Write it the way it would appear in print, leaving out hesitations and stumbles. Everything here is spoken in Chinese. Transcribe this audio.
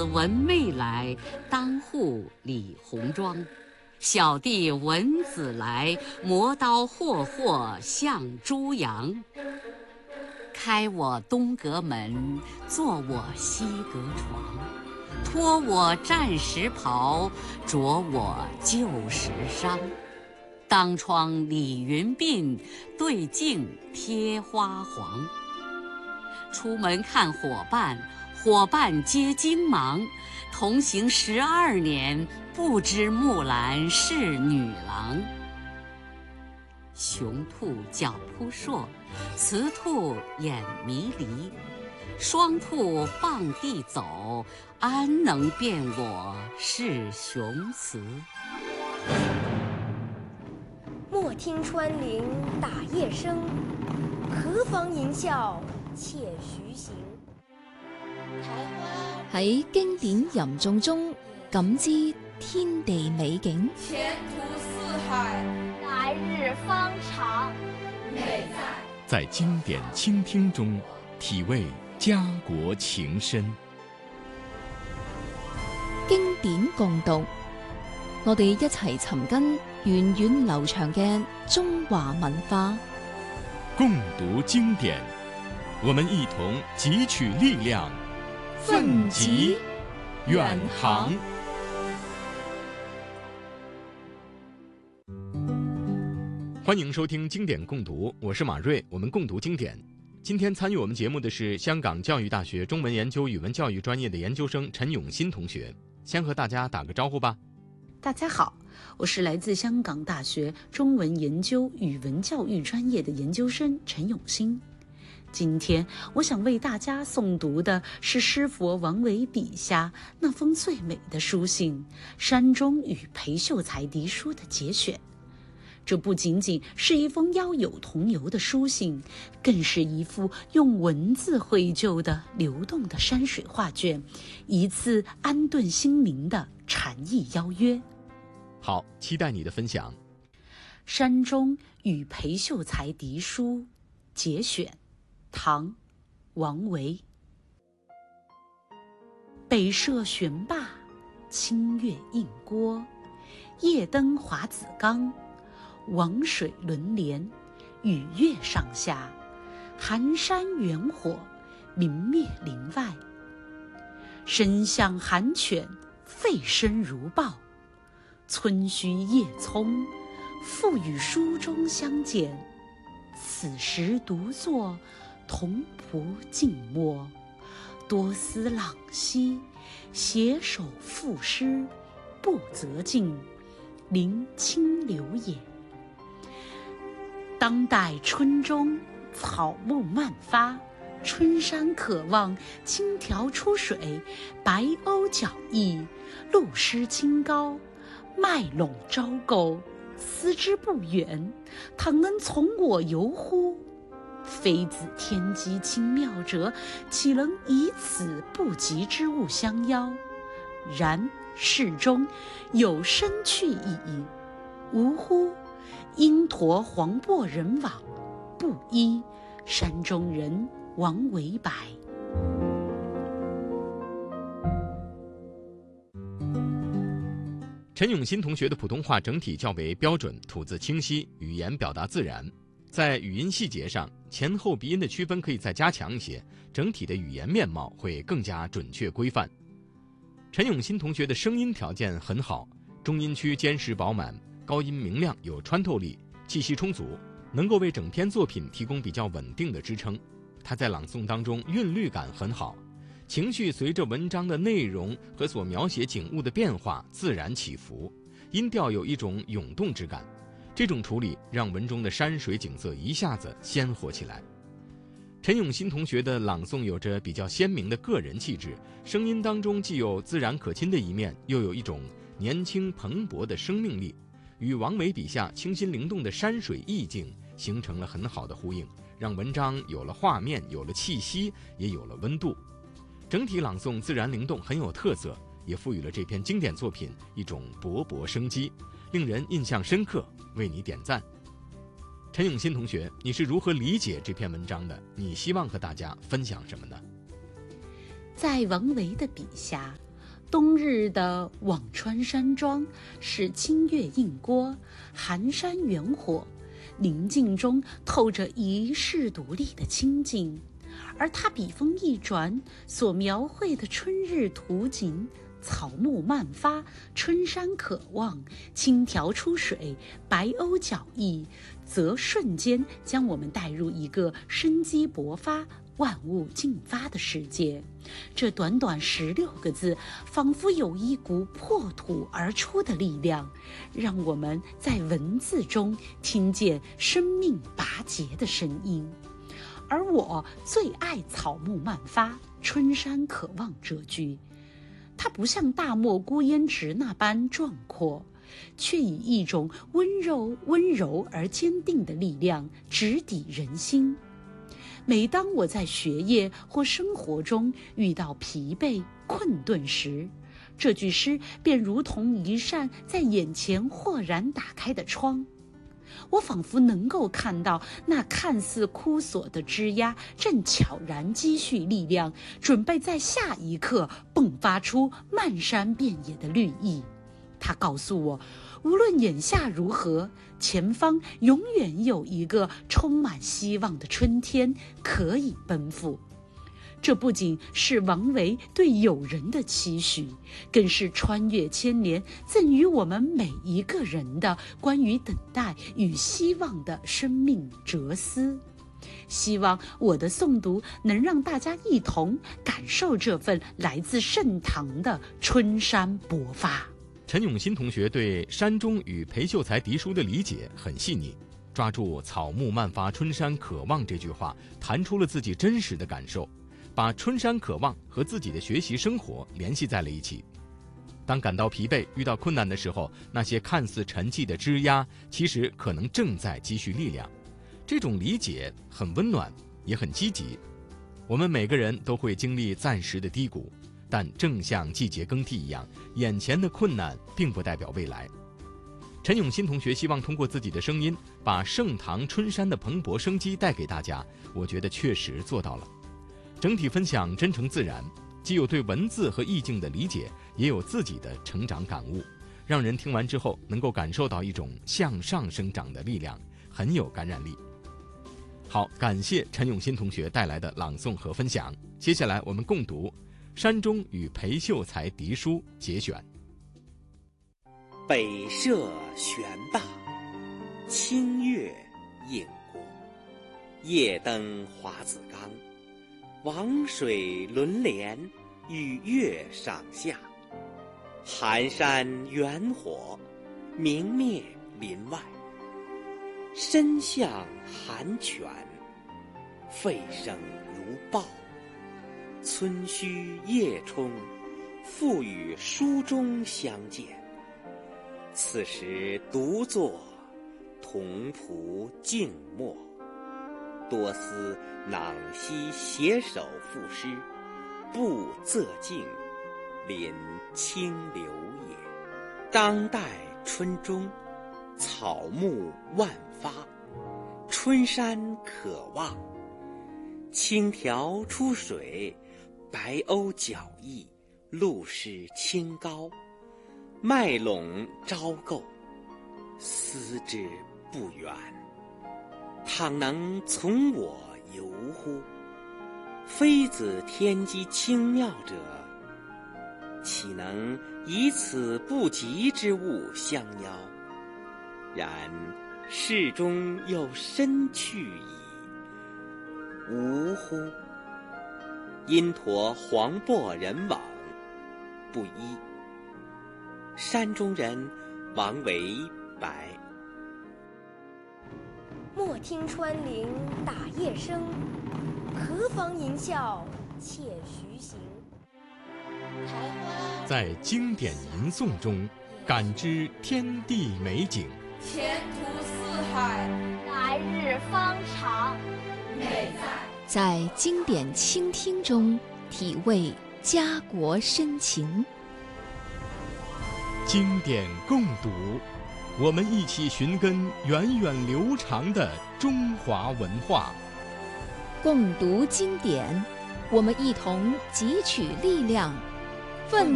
文媚来，当户理红妆。小弟闻姊来，磨刀霍霍向猪羊。开我东阁门，坐我西阁床，脱我战时袍，着我旧时裳。当窗理云鬓，对镜贴花黄。出门看伙伴，伙伴皆惊忙。同行12年，不知木兰是女郎。雄兔脚扑朔，雌兔眼迷离。双兔傍地走，安能辨我是雄雌？ 莫听穿林打叶声，何妨吟啸且徐行。 喺經典吟誦中感知天地美景， 前途似海， 来日方长。 美在经典倾听中体味家國情深。 經典共讀，我哋一齊尋根源遠流長嘅中華文化。 共讀經典，我們一同汲取力量，奮楫遠航。歡迎收聽經典共讀，我是馬瑞，我們共讀經典。今天參與我們節目的是香港教育大學中文研究語文教育專業的研究生陳永新同學，先和大家打個招呼吧。 大家好，我是來自香港大學中文研究語文教育專業的研究生陳永新。今天我想為大家誦讀的是詩佛王維筆下那封最美的書信《山中與裴秀才嫡書》的節選。這不僅僅是一封邀友同遊的書信，更是一幅用文字繪就的流動的山水畫卷，一次安頓心靈的禪意邀約。 好，期待你的分享。 山中與裴秀才嫡書節選，唐·王維。北涉懸灞，清月映郭，夜登華子岡。王水輪連，與月上下，寒山遠火，明滅林外。身向寒犬，吠聲如豹。村須葉蔥，復與書中相見。此時獨坐，同僕靜默。多思朗兮，攜手賦詩，不擇徑，臨清流也。當代春中，草木漫發，春山可望，青條出水，白鷗角翼，鷺鷥清高，麥隴招鈎，思之不遠，倘能從我遊乎？妃子天機清妙者，豈能以此不及之物相邀？然世中有生去矣，嗚呼！因馱黃渤人往，布衣山中人王維白。 陳永新同學的普通話整體較為標準，吐字清晰，語言表達自然。在語音細節上，前後鼻音的區分可以再加強一些，整體的語言面貌會更加準確規範。陳永新同學的聲音條件很好，中音區堅實飽滿，高音明亮有穿透力，氣息充足，能夠為整篇作品提供比較穩定的支撐。他在朗誦當中韻律感很好，情緒隨着文章的內容和所描寫景物的變化自然起伏，音調有一種湧動之感。這種處理讓文中的山水景色一下子鮮活起來。陳永新同學的朗誦有着比較鮮明的個人氣質，聲音當中既有自然可親的一面，又有一種年輕蓬勃的生命力，與王維筆下清新靈動的山水意境形成了很好的呼應，讓文章有了畫面，有了氣息，也有了溫度。整體朗誦自然靈動，很有特色，也賦予了這篇經典作品一種勃勃生機，令人印象深刻，為你點讚。陳永新同學，你是如何理解這篇文章的？你希望和大家分享什麼呢？ 在王維的筆下， 冬日的辋川山庄是清月映锅，寒山远火，宁静中透着遗世独立的清静。而他笔锋一转，所描绘的春日图景，草木漫发，春山可望，青条出水，白鸥脚翼，则瞬间将我们带入一个生机勃发、万物竞发的世界。这短短16个字，仿佛有一股破土而出的力量，让我们在文字中听见生命拔节的声音。而我最爱草木漫发，春山可望这句，它不像大漠孤烟直那般壮阔，却以一种温柔而坚定的力量直抵人心。每当我在学业或生活中遇到疲惫困顿时，这句诗便如同一扇在眼前豁然打开的窗。我仿佛能够看到那看似枯索的枝桠正悄然积蓄力量，准备在下一刻迸发出漫山遍野的绿意。它告诉我，无论眼下如何，前方永远有一个充满希望的春天可以奔赴。这不仅是王维对友人的期许，更是穿越千年赠予我们每一个人的关于等待与希望的生命哲思。希望我的诵读能让大家一同感受这份来自盛唐的春山勃发。 陈永新同学对山中与裴秀才嫡书的理解很细腻，抓住草木漫发，春山可望这句话，弹出了自己真实的感受，把春山可望和自己的学习生活联系在了一起。当感到疲惫、遇到困难的时候，那些看似沉寂的枝桠，其实可能正在积蓄力量。这种理解很温暖，也很积极。我们每个人都会经历暂时的低谷，但正像季节更替一样，眼前的困难并不代表未来。陈永新同学希望通过自己的声音，把盛唐春山的蓬勃生机带给大家，我觉得确实做到了。整体分享真诚自然，既有对文字和意境的理解，也有自己的成长感悟，让人听完之后能够感受到一种向上生长的力量，很有感染力。好，感谢陈永新同学带来的朗诵和分享。接下来我们共读《山中与裴秀才嫡书》节选。 北涉悬灞，清月映锅，夜登华子冈，王水轮帘，与月上下。寒山远火，明灭林外。身向寒泉，沸声如报。村虚夜冲，复与书中相见。此时独坐，同仆静默。多思囊兮携手赋诗，不仄径，临清流也。当代春中，草木万发，春山可望。青条出水，白鸥脚翼，露湿清高。麦陇朝构，思之不远。倘能从我游乎？非子天机清妙者，岂能以此不及之物相邀？然世中有深去矣，无乎？因陀黄渤人往，不一。山中人王维白。 莫听穿林打叶声，何妨吟啸且徐行。 在经典吟诵中感知天地美景， 前途似海， 来日方长。 美在经典倾听中体味家国深情。 经典共读，我们一起寻根源远流长的中华文化。 共读经典，我们一同汲取力量，奋